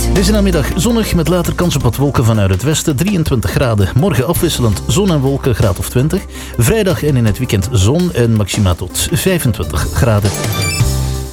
Deze namiddag zonnig met later kans op wat wolken vanuit het westen, 23 graden. Morgen afwisselend zon en wolken, graad of 20. Vrijdag en in het weekend zon en maxima tot 25 graden.